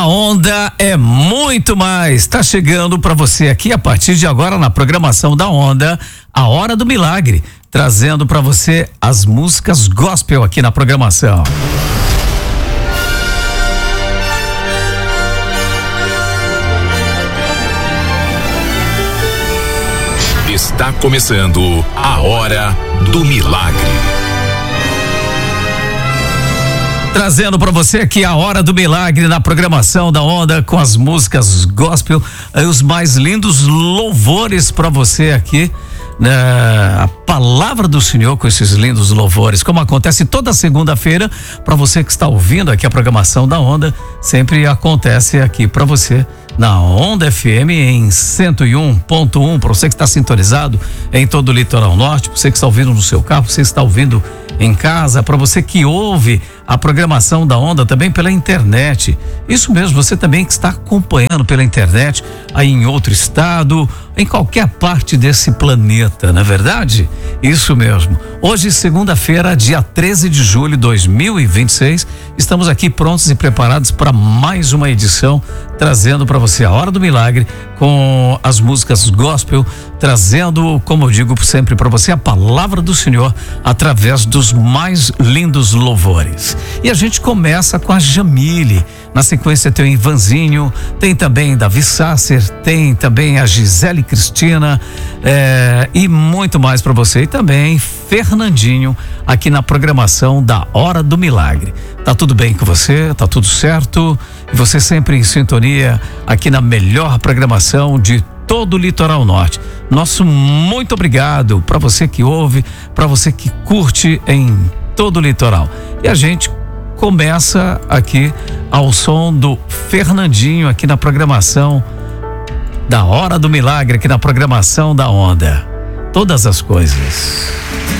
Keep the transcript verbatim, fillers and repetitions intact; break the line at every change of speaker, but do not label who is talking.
Onda é muito mais. Está chegando para você aqui a partir de agora na programação da Onda, a Hora do Milagre, trazendo para você as músicas gospel aqui na programação.
Está começando a Hora do Milagre.
Trazendo para você aqui a Hora do Milagre na programação da Onda com as músicas gospel, os mais lindos louvores para você aqui, né? A palavra do Senhor com esses lindos louvores, como acontece toda segunda-feira, para você que está ouvindo aqui a programação da Onda, sempre acontece aqui para você na Onda F M em cento e um ponto um, para você que está sintonizado em todo o litoral norte, para você que está ouvindo no seu carro, você está ouvindo em casa, para você que ouve a programação da Onda também pela internet. Isso mesmo, você também que está acompanhando pela internet aí em outro estado, em qualquer parte desse planeta, não é verdade? Isso mesmo. Hoje, segunda-feira, dia treze de julho de dois mil e vinte e seis, estamos aqui prontos e preparados para mais uma edição, trazendo para você a Hora do Milagre com as músicas gospel, trazendo, como eu digo sempre para você, a palavra do Senhor através dos mais lindos louvores. E a gente começa com a Jamile. Na sequência tem o Ivanzinho, tem também Davi Sasser, tem também a Gisele Cristina, é, e muito mais para você. E também Fernandinho aqui na programação da Hora do Milagre. Tá tudo bem com você? Tá tudo certo? E você sempre em sintonia aqui na melhor programação de todo o litoral norte. Nosso muito obrigado para você que ouve, para você que curte em todo o litoral. E a gente começa aqui ao som do Fernandinho aqui na programação da Hora do Milagre, aqui na programação da Onda. Todas as coisas.